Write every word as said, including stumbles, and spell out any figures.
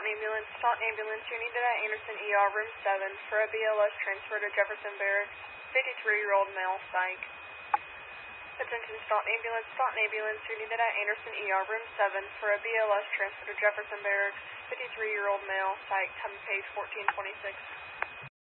ambulance. Staunton ambulance. You're needed at Anderson E R, room seven, for a B L S transfer to Jefferson Barracks. fifty-three-year-old male, psych. Attention, Staunton ambulance. Staunton ambulance. You're needed at Anderson E R, room seven, for a B L S transfer to Jefferson Barracks. fifty-three-year-old male, psych. Time of page fourteen twenty-six.